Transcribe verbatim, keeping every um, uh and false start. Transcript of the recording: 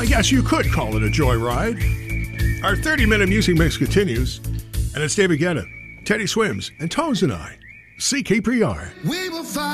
I guess you could call it a joyride. Our thirty-minute music mix continues, and it's David Guetta, Teddy Swims, and Tones and I, C K P R. We will find